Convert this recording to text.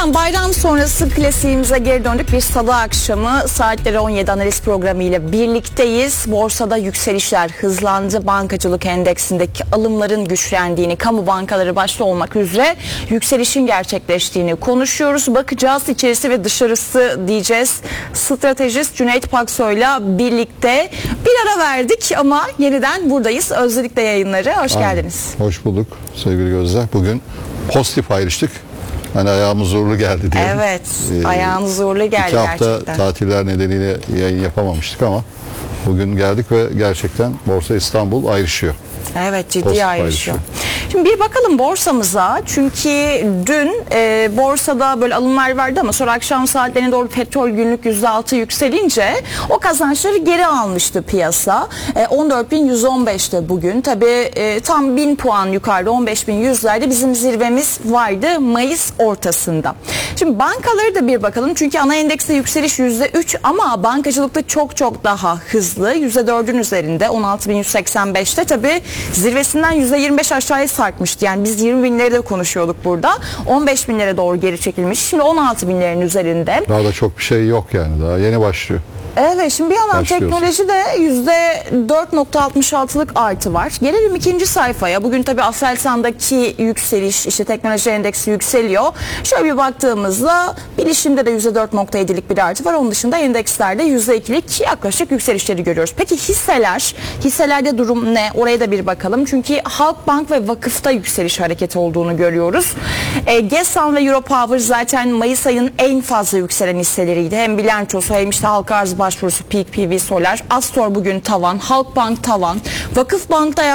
Efendim bayram sonrası klasiğimize geri döndük. Bir salı akşamı saatleri 17 analiz programı ile birlikteyiz. Borsada yükselişler hızlandı. Bankacılık endeksindeki alımların güçlendiğini, kamu bankaları başta olmak üzere yükselişin gerçekleştiğini konuşuyoruz. Bakacağız içerisi ve dışarısı diyeceğiz. Stratejist Cüneyt Paksoy'la birlikte bir ara verdik ama yeniden buradayız. Özledik yayınları. Hoş geldiniz. Hoş bulduk sevgili Gözde. Bugün pozitif ayrıştık. Hani ayağımız uğurlu geldi diye. Evet, ayağınız uğurlu geldi 2 hafta gerçekten. tatiller nedeniyle yayın yapamamıştık ama bugün geldik ve gerçekten Borsa İstanbul ayrışıyor. Evet, ciddi Pozitif ayrışıyor. Şimdi bir bakalım borsamıza. Çünkü dün borsada böyle alımlar vardı ama sonra akşam saatlerine doğru petrol günlük %6 yükselince o kazançları geri almıştı piyasa. 14.115'te bugün. Tabii tam 1000 puan yukarıda 15.100'lerde bizim zirvemiz vardı Mayıs ortasında. Şimdi bankaları da bir bakalım. Çünkü ana endekste yükseliş %3 ama bankacılıkta çok daha hızlı. %4'ün üzerinde 16.185'te tabii zirvesinden %25 aşağıya sarkmıştı. Yani biz 20 binleri de konuşuyorduk burada. 15 binlere doğru geri çekilmiş. Şimdi 16 binlerin üzerinde. Daha da çok bir şey yok yani. Daha yeni başlıyor. Evet, şimdi bir yandan teknolojide %4.66'lık artı var. Gelelim ikinci sayfaya. Bugün tabii Aselsan'daki yükseliş, işte teknoloji endeksi yükseliyor. Şöyle bir baktığımızda bilişimde de %4.7'lik bir artı var. Onun dışında endekslerde %2'lik yaklaşık yükselişleri görüyoruz. Peki hisselerde durum ne? Oraya da bir bakalım. Çünkü Halkbank ve Vakıf'ta yükseliş hareketi olduğunu görüyoruz. Gesan ve Europower zaten Mayıs ayının en fazla yükselen hisseleriydi. Hem bilançosu hem işte halka arz başvurusu Peak PV Solar. Astor bugün tavan, Halkbank tavan, Vakıfbank'ta